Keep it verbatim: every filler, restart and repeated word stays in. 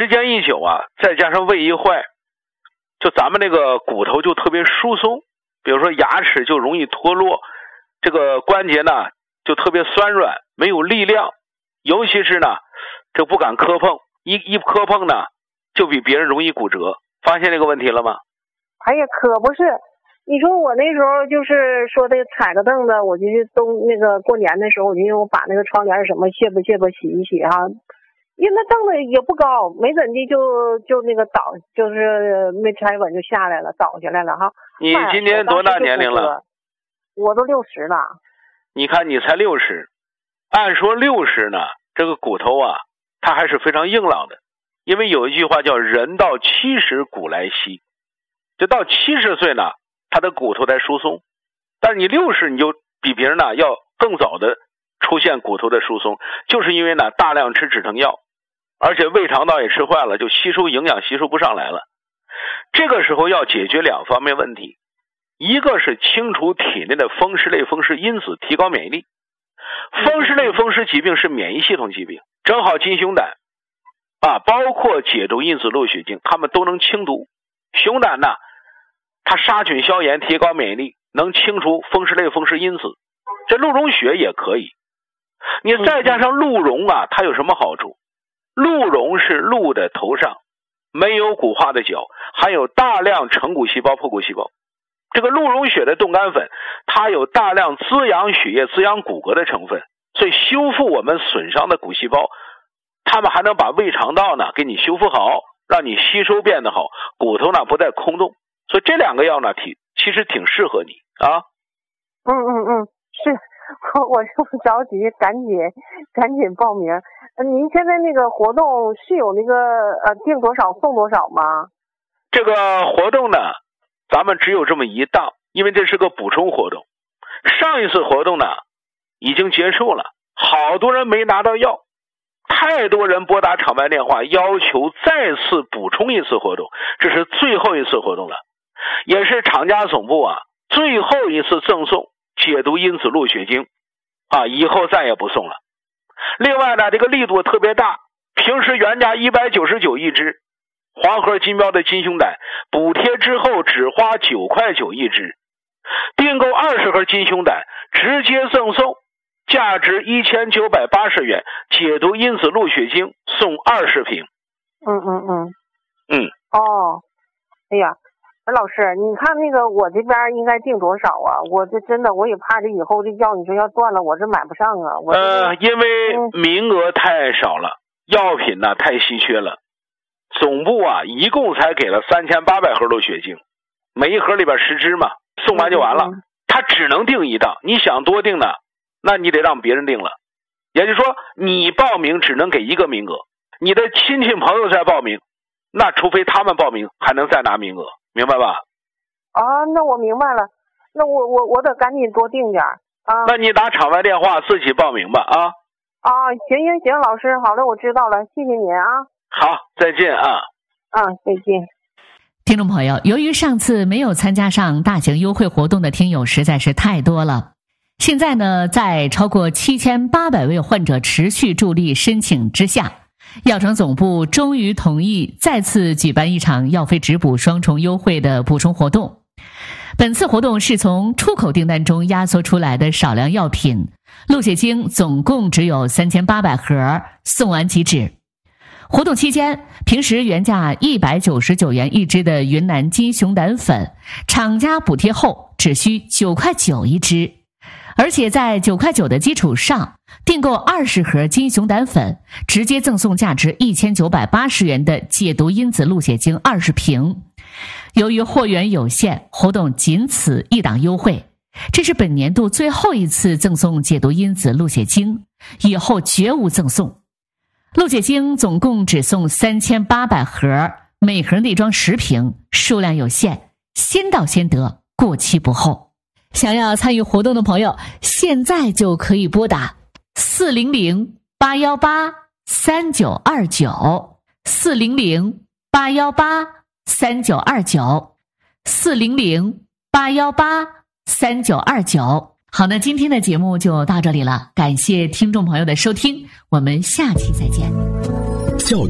时间一久啊，再加上胃一坏，就咱们那个骨头就特别疏松，比如说牙齿就容易脱落，这个关节呢就特别酸软，没有力量，尤其是呢这不敢磕碰，一一磕碰呢就比别人容易骨折。发现这个问题了吗？ 哎呀，可不是。你说我那时候就是说的踩个凳子，我就去冬那个过年的时候，我就用把那个窗帘什么卸吧卸吧洗一洗哈，因为那凳子也不高，没怎地就就那个倒，就是没踩稳就下来了，倒下来了哈。 你今年多大年龄了？ 我都六十了。 你看你才六十，按说六十呢，这个骨头啊，它还是非常硬朗的，因为有一句话叫人到七十骨来稀，就到七十岁呢。他的骨头在疏松，但是你六十你就比别人呢要更早的出现骨头的疏松，就是因为呢大量吃止疼药，而且胃肠道也吃坏了，就吸收营养吸收不上来了。这个时候要解决两方面问题，一个是清除体内的风湿类风湿因子，提高免疫力。风湿类风湿疾病是免疫系统疾病，正好金熊胆啊，包括解毒因子鹿血精，它们都能清毒。熊胆呢它杀菌消炎，提高免疫力，能清除风湿类风湿因子。这鹿茸血也可以，你再加上鹿茸啊，它有什么好处？鹿茸是鹿的头上没有骨化的角，含有大量成骨细胞、破骨细胞。这个鹿茸血的冻干粉，它有大量滋养血液、滋养骨骼的成分，所以修复我们损伤的骨细胞，它们还能把胃肠道呢给你修复好，让你吸收变得好，骨头呢不再空洞。所以这两个药呢，挺其实挺适合你啊。 嗯嗯嗯，是，我我就不着急，赶紧赶紧报名。呃，您现在那个活动是有那个呃订多少送多少吗？ 这个活动呢，咱们只有这么一档，因为这是个补充活动。上一次活动呢已经结束了，好多人没拿到药，太多人拨打场外电话要求再次补充一次活动，这是最后一次活动了。也是厂家总部啊最后一次赠送解毒因子鹿血精啊，以后再也不送了。另外呢，这个力度特别大，平时原价一百九十九一支，黄河金标的金熊胆补贴之后只花九块九一支，订购二十盒金熊胆直接赠送价值一千九百八十元解毒因子鹿血精，送二十瓶。 嗯嗯嗯嗯哦，哎呀。老师，你看那个我这边应该定多少啊？我这真的我也怕这以后这药你说要断了，我这买不上啊。我呃，因为名额太少了，嗯、药品呢太稀缺了。总部啊一共才给了三千八百盒鹿血精，每一盒里边十支嘛，送完就完了。嗯、他只能订一档，你想多订呢，那你得让别人订了。也就是说，你报名只能给一个名额，你的亲戚朋友再报名，那除非他们报名，还能再拿名额。明白吧？ 啊，那我明白了，那我我我得赶紧多订点啊。 那你打场外电话自己报名吧啊。 啊，行行行，老师，好了，我知道了，谢谢您啊。 好，再见啊。 啊，再见。 听众朋友，由于上次没有参加上大型优惠活动的听友实在是太多了，现在呢，在超过七千八百位患者持续助力申请之下，药城总部终于同意再次举办一场药费直补双重优惠的补充活动。本次活动是从出口订单中压缩出来的少量药品，鹿血精总共只有三千八百盒，送完即止。活动期间，平时原价一百九十九元一支的云南金熊胆粉，厂家补贴后只需九块九一支。而且在九块九的基础上，订购二十盒金熊胆粉，直接赠送价值一千九百八十元的解毒因子鹿血精二十瓶。由于货源有限，活动仅此一档优惠，这是本年度最后一次赠送解毒因子鹿血精，以后绝无赠送。鹿血精总共只送三千八百盒，每盒内装十瓶，数量有限，先到先得，过期不候。想要参与活动的朋友，现在就可以拨打四零零八幺八三九二九，四零零八幺八三九二九，四零零八幺八三九二九。好，那今天的节目就到这里了，感谢听众朋友的收听，我们下期再见。